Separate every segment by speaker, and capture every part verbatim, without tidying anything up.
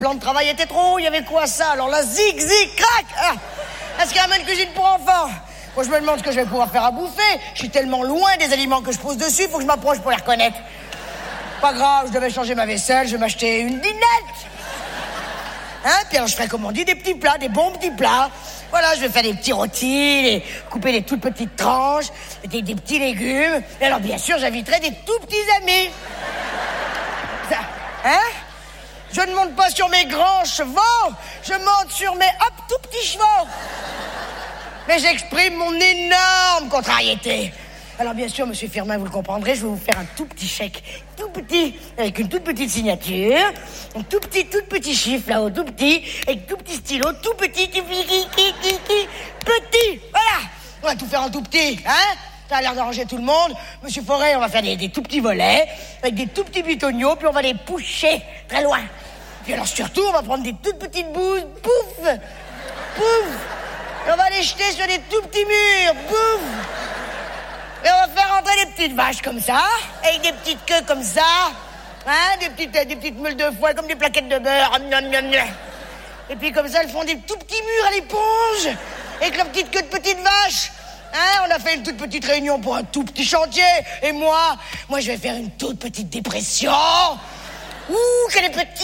Speaker 1: Le plan de travail était trop haut, il y avait quoi ça? Alors là, zig, zig, crac ah. Est-ce qu'il y a une cuisine pour enfants? Moi, je me demande ce que je vais pouvoir faire à bouffer. Je suis tellement loin des aliments que je pose dessus, faut que je m'approche pour les reconnaître. Pas grave, je devais changer ma vaisselle, je vais m'acheter une dinette. Hein? Puis alors, je ferai, comme on dit, des petits plats, des bons petits plats. Voilà, je vais faire des petits rôtis, des... couper des toutes petites tranches, des, des petits légumes. Et alors, bien sûr, j'inviterai des tout petits amis. Ça... Hein? Je ne monte pas sur mes grands chevaux, je monte sur mes hop, tout petits chevaux. Mais j'exprime mon énorme contrariété. Alors bien sûr, monsieur Firmin, vous le comprendrez, je vais vous faire un tout petit chèque, tout petit, avec une toute petite signature, un tout petit, tout petit chiffre là-haut, tout petit, avec tout petit stylo, tout petit, tout petit, petit, voilà. On va tout faire en tout petit, hein? Ça a l'air d'arranger tout le monde. Monsieur Forêt, on va faire des, des tout petits volets, avec des tout petits butoniaux, puis on va les pousser très loin. Puis alors surtout, on va prendre des toutes petites bouses, pouf, pouf, et on va les jeter sur des tout petits murs, pouf. Et on va faire entrer des petites vaches comme ça, avec des petites queues comme ça, hein, des petites, des petites meules de foie comme des plaquettes de beurre. Et puis comme ça, elles font des tout petits murs à l'éponge, avec leurs petites queues de petites vaches. Hein, on a fait une toute petite réunion pour un tout petit chantier. Et moi, moi je vais faire une toute petite dépression. Ouh, qu'elle est petite.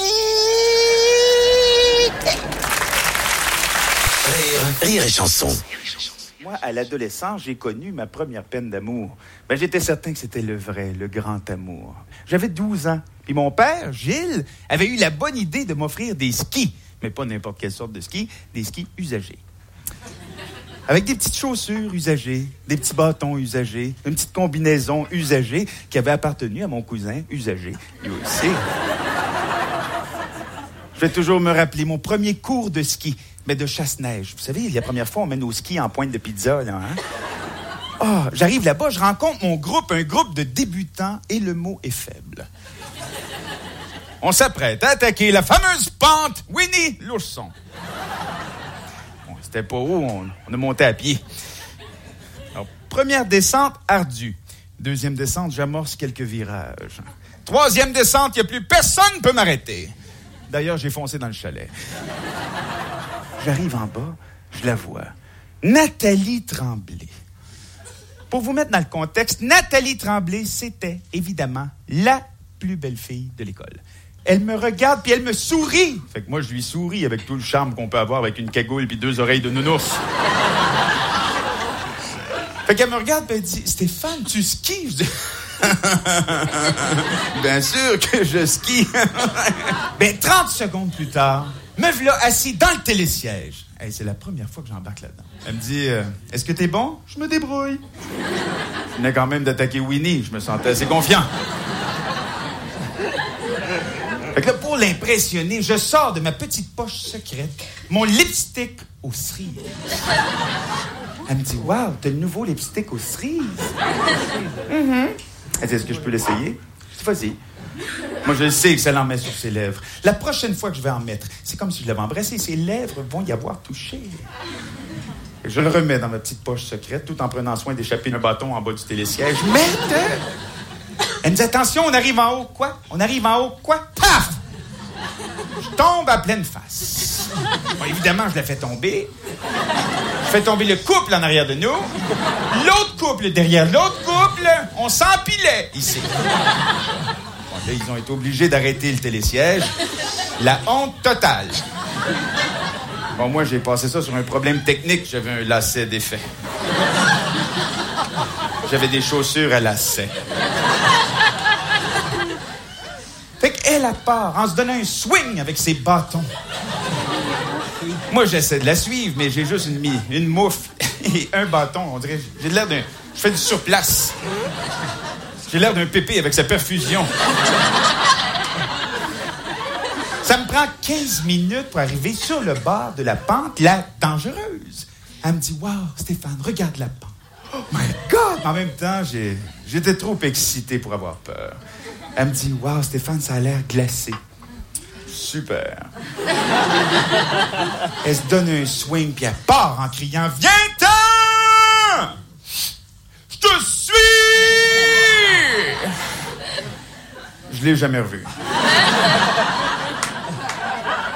Speaker 2: Rire, rire et chanson.
Speaker 3: Moi, à l'adolescence, j'ai connu ma première peine d'amour. Ben, j'étais certain que c'était le vrai, le grand amour. J'avais douze ans. Puis mon père, Gilles, avait eu la bonne idée de m'offrir des skis. Mais pas n'importe quelle sorte de skis, des skis usagés. Avec des petites chaussures usagées, des petits bâtons usagés, une petite combinaison usagée qui avait appartenu à mon cousin usagé, lui aussi. Je vais toujours me rappeler mon premier cours de ski, mais de chasse-neige. Vous savez, la première fois, on met nos skis en pointe de pizza, là, hein? Oh, j'arrive là-bas, je rencontre mon groupe, un groupe de débutants, et le mot est faible. On s'apprête à attaquer la fameuse pente Winnie l'ourson. Bon, c'était pas haut, on, on a monté à pied. Alors, première descente, ardue. Deuxième descente, j'amorce quelques virages. Troisième descente, il n'y a plus personne ne peut m'arrêter. D'ailleurs, j'ai foncé dans le chalet. J'arrive en bas, je la vois. Nathalie Tremblay. Pour vous mettre dans le contexte, Nathalie Tremblay, c'était évidemment la plus belle fille de l'école. Elle me regarde, puis elle me sourit. Fait que moi, je lui souris avec tout le charme qu'on peut avoir avec une cagoule puis deux oreilles de nounours. Fait qu'elle me regarde, puis elle dit « Stéphane, tu skis? » Je dis « Bien sûr que je skie. » Ben, trente secondes plus tard, me voilà assis dans le télésiège. Hey, c'est la première fois que j'embarque là-dedans. Elle me dit euh, « Est-ce que t'es bon? » Je me débrouille. Je venais quand même d'attaquer Winnie. Je me sentais assez confiant. Fait que là, pour l'impressionner, je sors de ma petite poche secrète mon lipstick aux cerises. Elle me dit « Wow, t'as le nouveau lipstick aux cerises? » Mm-hmm. Elle dit « Est-ce que je peux l'essayer? » Je dis « Vas-y. » Moi, je sais que ça l'en met sur ses lèvres. La prochaine fois que je vais en mettre, c'est comme si je l'avais embrassé. Ses lèvres vont y avoir touché. Je le remets dans ma petite poche secrète, tout en prenant soin d'échapper un bâton en bas du télésiège. Mais de... Elle me dit « Attention, on arrive en haut. » Quoi? On arrive en haut. Quoi? Paf! Je tombe à pleine face. Bon, évidemment, je la fais tomber. Je fais tomber le couple en arrière de nous. L'autre couple derrière l'autre couple. On s'empilait ici. Bon, là, ils ont été obligés d'arrêter le télésiège. La honte totale. Bon, moi, j'ai passé ça sur un problème technique. J'avais un lacet défait. J'avais des chaussures à lacet. Fait qu'elle, à part, en se donnant un swing avec ses bâtons. Moi, j'essaie de la suivre, mais j'ai juste une, une moufle et un bâton. On dirait, j'ai l'air d'un... Je fais du surplace. J'ai l'air d'un pépé avec sa perfusion. Ça me prend quinze minutes pour arriver sur le bord de la pente, la dangereuse. Elle me dit, « Wow, Stéphane, regarde la pente. » Oh my God! En même temps, j'ai, j'étais trop excité pour avoir peur. Elle me dit, « Wow, Stéphane, ça a l'air glacé. » Super. Elle se donne un swing, puis elle part en criant, « Viens-t'en! Je te suis! » Je l'ai jamais revu.